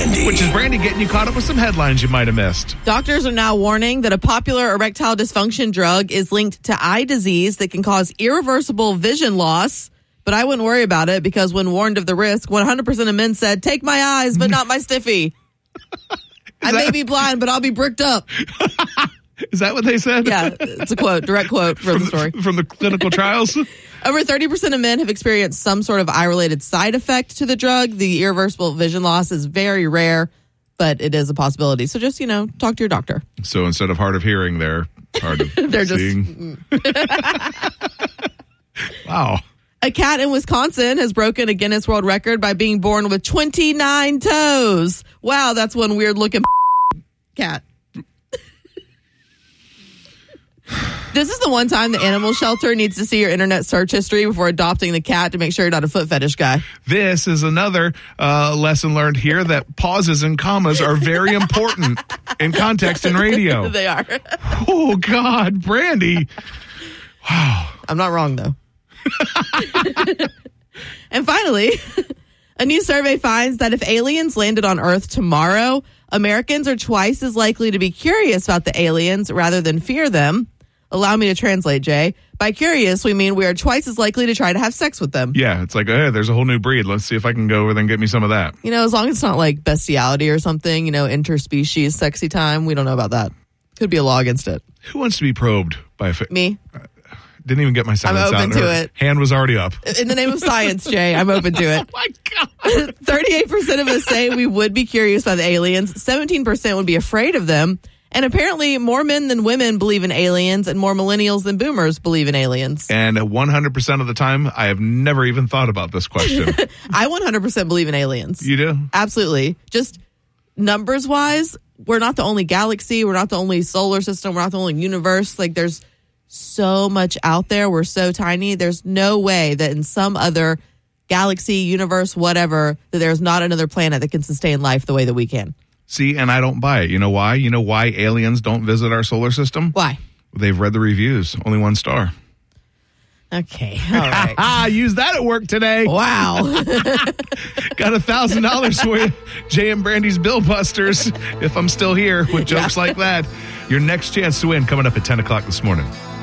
Brandy. Which is Brandy getting you caught up with some headlines you might have missed. Doctors are now warning that a popular erectile dysfunction drug is linked to eye disease that can cause irreversible vision loss. But I wouldn't worry about it because when warned of the risk, 100% of men said, take my eyes, but not my stiffy. I may be blind, but I'll be bricked up. Is that what they said? Yeah, it's a quote, direct quote from the story. From the clinical trials? Over 30% of men have experienced some sort of eye-related side effect to the drug. The irreversible vision loss is very rare, but it is a possibility. So just, talk to your doctor. So instead of hard of hearing, they're hard of seeing. Wow. A cat in Wisconsin has broken a Guinness World Record by being born with 29 toes. Wow, that's one weird-looking cat. This is the one time the animal shelter needs to see your internet search history before adopting the cat to make sure you're not a foot fetish guy. This is another lesson learned here that pauses and commas are very important in context in radio. They are. Oh, God, Brandy. Wow. I'm not wrong, though. And finally, a new survey finds that if aliens landed on Earth tomorrow, Americans are twice as likely to be curious about the aliens rather than fear them. Allow me to translate, Jay. By curious, we mean we are twice as likely to try to have sex with them. Yeah, it's like, hey, there's a whole new breed. Let's see if I can go over there and get me some of that. As long as it's not like bestiality or something, interspecies sexy time, we don't know about that. Could be a law against it. Who wants to be probed by a... Me. Didn't even get my sentence out. I'm open to it. Hand was already up. In the name of science, Jay, I'm open to it. Oh, my God. 38% of us say we would be curious about the aliens. 17% would be afraid of them. And apparently more men than women believe in aliens and more millennials than boomers believe in aliens. And 100% of the time, I have never even thought about this question. I 100% believe in aliens. You do? Absolutely. Just numbers-wise, we're not the only galaxy. We're not the only solar system. We're not the only universe. Like, there's so much out there. We're so tiny. There's no way that in some other galaxy, universe, whatever, that there's not another planet that can sustain life the way that we can. See, and I don't buy it. You know why? You know why aliens don't visit our solar system? Why? They've read the reviews. Only 1 star. Okay. All right. Use that at work today. Wow. Got $1,000 for you. Jay and Brandy's Bill Busters. If I'm still here with jokes like that. Your next chance to win coming up at 10 o'clock this morning.